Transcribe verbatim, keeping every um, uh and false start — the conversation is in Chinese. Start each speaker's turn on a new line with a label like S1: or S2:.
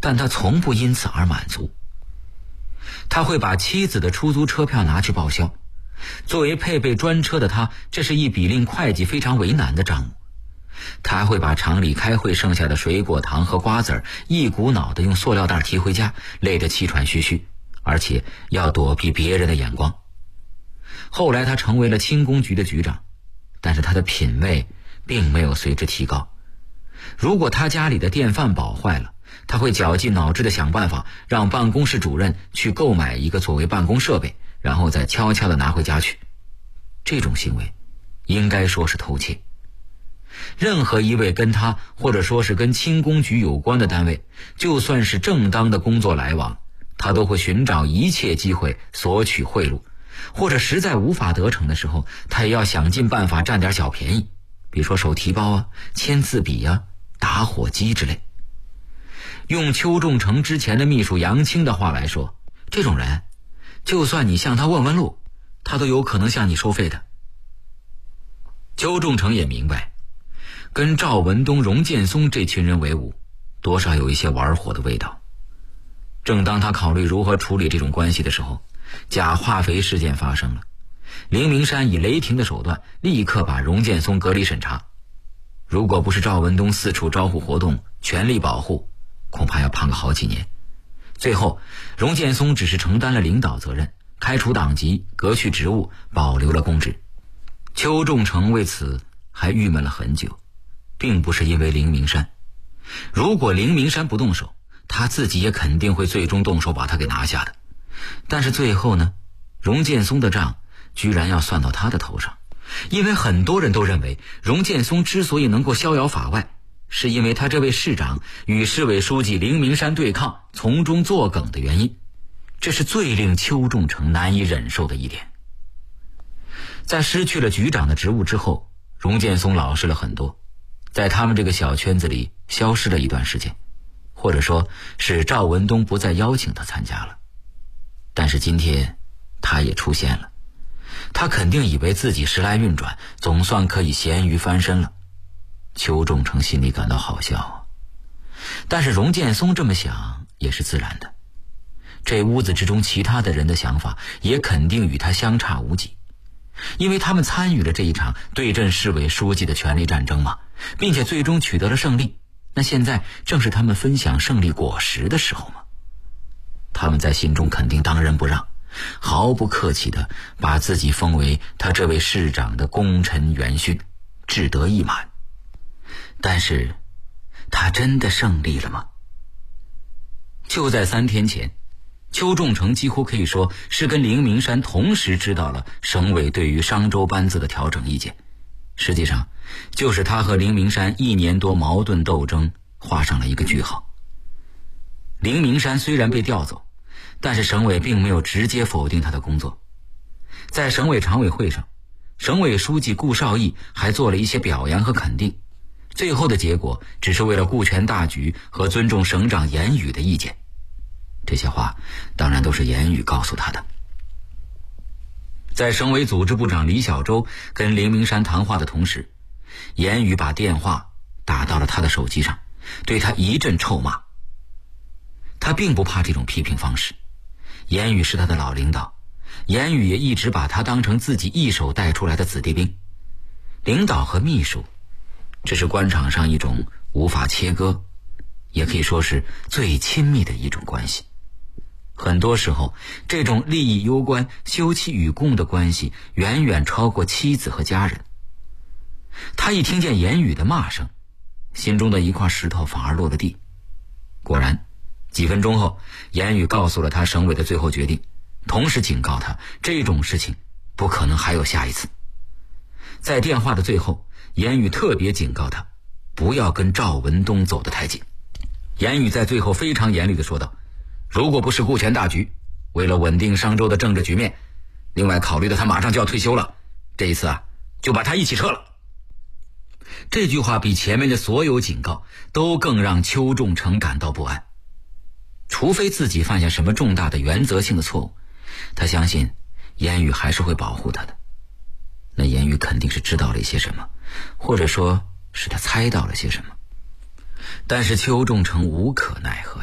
S1: 但他从不因此而满足。他会把妻子的出租车票拿去报销，作为配备专车的他，这是一笔令会计非常为难的账目。他还会把厂里开会剩下的水果糖和瓜子儿一股脑地用塑料袋提回家，累得气喘吁吁，而且要躲避别人的眼光。后来他成为了轻工局的局长，但是他的品味并没有随之提高。如果他家里的电饭煲坏了，他会绞尽脑汁地想办法让办公室主任去购买一个作为办公设备，然后再悄悄地拿回家去。这种行为应该说是偷窃。任何一位跟他或者说是跟轻工局有关的单位，就算是正当的工作来往，他都会寻找一切机会索取贿赂，或者实在无法得逞的时候，他也要想尽办法占点小便宜，比如说手提包啊、签字笔啊、打火机之类。用邱仲成之前的秘书杨青的话来说，这种人就算你向他问问路，他都有可能向你收费的。邱仲成也明白，跟赵文东、荣建松这群人为伍，多少有一些玩火的味道。正当他考虑如何处理这种关系的时候，假化肥事件发生了。凌明山以雷霆的手段立刻把荣建松隔离审查。如果不是赵文东四处招呼活动，全力保护，恐怕要判个好几年。最后荣建松只是承担了领导责任，开除党籍，革去职务，保留了公职。邱仲成为此还郁闷了很久，并不是因为凌明山。如果凌明山不动手，他自己也肯定会最终动手把他给拿下的。但是最后呢，荣建松的账居然要算到他的头上。因为很多人都认为荣建松之所以能够逍遥法外，是因为他这位市长与市委书记凌明山对抗，从中作梗的原因。这是最令邱仲成难以忍受的一点。在失去了局长的职务之后，荣建松老实了很多，在他们这个小圈子里消失了一段时间，或者说是赵文东不再邀请他参加了。但是今天他也出现了，他肯定以为自己时来运转，总算可以咸鱼翻身了。邱仲成心里感到好笑啊，但是荣建松这么想也是自然的。这屋子之中其他的人的想法也肯定与他相差无几，因为他们参与了这一场对阵市委书记的权力战争嘛，并且最终取得了胜利。那现在正是他们分享胜利果实的时候嘛。他们在心中肯定当仁不让，毫不客气地把自己封为他这位市长的功臣元勋，志得意满。但是他真的胜利了吗？就在三天前，邱仲成几乎可以说是跟凌明山同时知道了省委对于商州班子的调整意见。实际上就是他和凌明山一年多矛盾斗争画上了一个句号。凌明山虽然被调走，但是省委并没有直接否定他的工作。在省委常委会上，省委书记顾绍义还做了一些表扬和肯定，最后的结果只是为了顾全大局和尊重省长言语的意见。这些话当然都是言语告诉他的。在省委组织部长李小舟跟凌明山谈话的同时，言语把电话打到了他的手机上，对他一阵臭骂。他并不怕这种批评方式，言语是他的老领导，言语也一直把他当成自己一手带出来的子弟兵。领导和秘书，这是官场上一种无法切割，也可以说是最亲密的一种关系。很多时候，这种利益攸关、休戚与共的关系远远超过妻子和家人。他一听见言语的骂声，心中的一块石头反而落了地。果然，几分钟后，言语告诉了他省委的最后决定，同时警告他这种事情不可能还有下一次。在电话的最后，言语特别警告他不要跟赵文东走得太近。言语在最后非常严厉地说道，如果不是顾全大局，为了稳定商州的政治局面，另外考虑到他马上就要退休了，这一次啊，就把他一起撤了。这句话比前面的所有警告都更让邱仲成感到不安。除非自己犯下什么重大的原则性的错误，他相信言语还是会保护他的。那言语肯定是知道了一些什么，或者说是他猜到了些什么。但是邱仲成无可奈何。